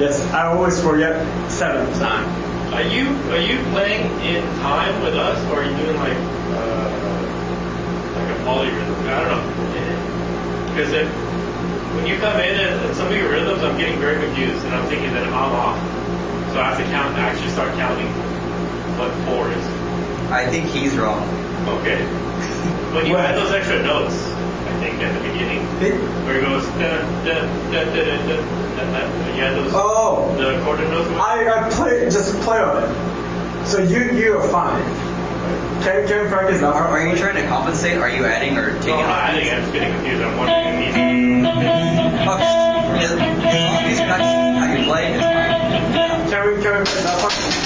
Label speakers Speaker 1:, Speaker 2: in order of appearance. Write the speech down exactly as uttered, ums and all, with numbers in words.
Speaker 1: Yes, I always forget seventh time.
Speaker 2: Are you are you playing in time with us, or are you doing like uh, like a polyrhythm? I don't know. Because if when you come in and, and some of your rhythms, I'm getting very confused, and I'm thinking that I'm off. So I have to count, actually start counting what four is.
Speaker 3: I think he's wrong.
Speaker 2: Okay. When you add those extra notes, I think at the beginning, where it goes da da da da da da, and you add those
Speaker 1: oh
Speaker 2: the quarter notes.
Speaker 1: I, I play just play on it. So you you are fine. Can can we practice that?
Speaker 3: Are, are you trying to compensate? Are you adding or taking?
Speaker 2: No, I'm not adding. I'm just getting confused. I'm wondering if he's.
Speaker 3: Okay. As long as you're not how you play, it's fine.
Speaker 1: Can we can we practice that part?